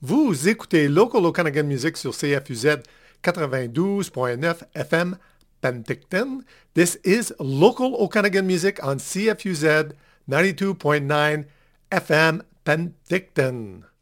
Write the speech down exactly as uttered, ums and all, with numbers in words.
Vous écoutez Local Okanagan Music sur C F U Z ninety-two point nine F M Penticton. This is Local Okanagan Music on C F U Z ninety-two point nine F M Penticton.